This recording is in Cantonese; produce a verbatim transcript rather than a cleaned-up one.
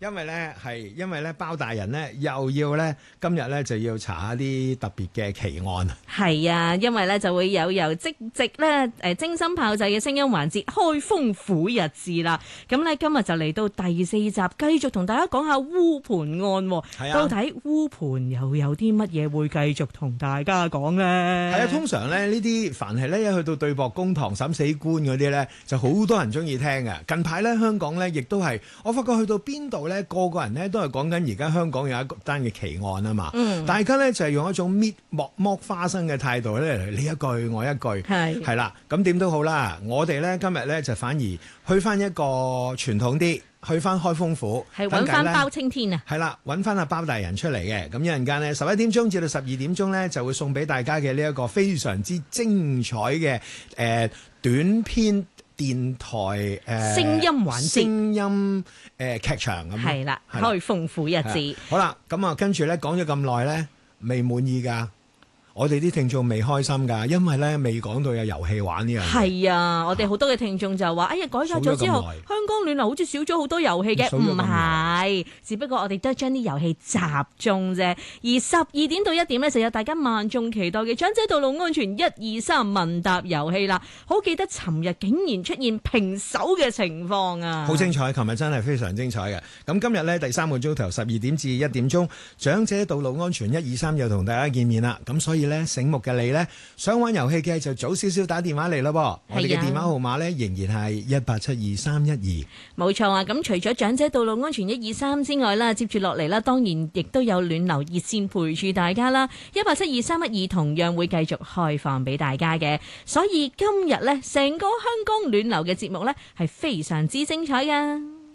因為咧係因為咧包大人咧又要咧今日咧就要查下啲特別嘅奇案。 係啊，因為咧就會有由即席咧誒精心炮製嘅聲音環節開封府日誌啦。咁咧今日就嚟到第四集，繼續同大家講下烏盤案。 係啊， 到底烏盤又有啲乜嘢會繼續同大家講咧？ 係啊，通常咧呢啲凡係咧一去到對簿公堂審死官嗰啲咧，就好多人中意聽嘅。近排咧香港咧亦都係，我發覺去到邊度咧，個個人咧都係講緊而家香港有一單嘅奇案啊嘛。嗯，大家咧就係用一種搣剝剝花生嘅態度咧，你一句我一句，係係啦。咁點都好啦，我哋咧今日咧就反而去翻一個傳統啲，去翻開封府， 係揾翻包青天啊。 係啦，揾翻阿包大人出嚟嘅。咁一陣間呢，十一點鐘至到十二點鐘咧，就會送俾大家嘅呢一個非常之精彩嘅誒、呃、短篇電台誒、呃、 聲音環節， 聲音誒、呃、劇場咁。 係啦，開封府日誌。 好啦，咁啊跟住咧講咗咁耐咧，未滿意㗎。我哋啲聽眾未開心㗎，因為咧未講到有遊戲玩呢樣嘢。係啊，我哋好多嘅聽眾就話：哎呀，改革咗之後，香港暖流好似少咗好多遊戲嘅。唔係，只不過我哋都係將啲遊戲集中啫。而十二點到一點咧，就有大家萬眾期待嘅長者道路安全一二三問答遊戲啦。好記得尋日竟然出現平手嘅情況啊！ 好精彩，琴日真係非常精彩嘅。咁今日咧第三個鐘頭十二點至一點鐘，長者道路安全一二三又同大家見面啦。咁所以咧醒目嘅你咧，想玩遊戲嘅就早少少打電話嚟咯噃。我哋嘅電話號碼咧仍然係一八七二三一二。 冇錯啊！咁除咗長者道路安全一二三之外啦，接住落嚟啦，當然亦都有暖流熱線陪住大家啦。一八七二三一二同樣會繼續開放俾大家嘅。所以今日咧，成個香港暖流嘅節目咧係非常之精彩噶。